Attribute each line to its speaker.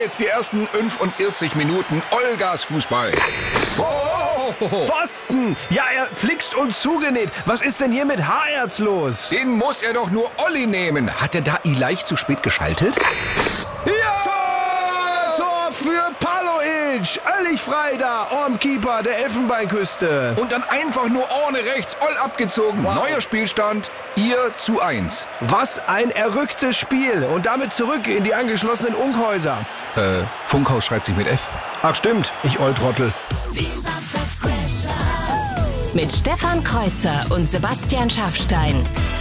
Speaker 1: Jetzt die ersten 45 Minuten Vollgas Fußball.
Speaker 2: Pfosten! Ja, er flixt uns zugenäht. Was ist denn hier mit Haerz los?
Speaker 1: Den muss er doch nur Olli nehmen. Hat er da Ilich zu spät geschaltet? Ja!
Speaker 2: Tor für Palovic! Völlig frei da, am Keeper der Elfenbeinküste.
Speaker 1: Und dann einfach nur ohne rechts, all abgezogen.
Speaker 2: Wow.
Speaker 1: Neuer Spielstand, ihr zu 1.
Speaker 2: Was ein errücktes Spiel. Und damit zurück in die angeschlossenen Unkhäuser.
Speaker 1: Funkhaus schreibt sich mit F.
Speaker 2: Ach stimmt, ich Oldtrottel.
Speaker 3: Die Samstagscrasher. Mit Stefan Kreuzer und Sebastian Schaffstein.